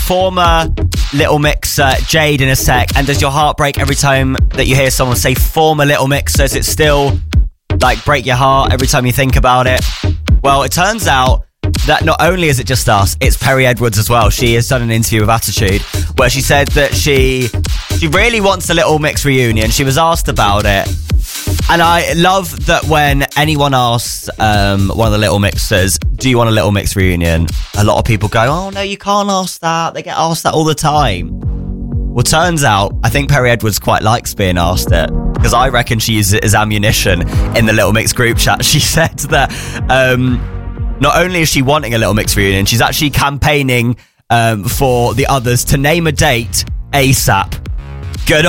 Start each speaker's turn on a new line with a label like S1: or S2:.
S1: former Little Mix Jade in a sec. And does your heart break every time that you hear someone say former Little Mix? Does it still like break your heart every time you think about it? Well, it turns out that not only is it just us, it's Perrie Edwards as well. She has done an interview with Attitude where she said that she really wants a Little Mix reunion. She was asked about it. And I love that when anyone asks one of the Little Mixers, do you want a Little Mix reunion? A lot of people go, oh no, you can't ask that. They get asked that all the time. Well, turns out, I think Perrie Edwards quite likes being asked it, because I reckon she uses it as ammunition in the Little Mix group chat. She said that not only is she wanting a Little Mix reunion, she's actually campaigning for the others to name a date ASAP.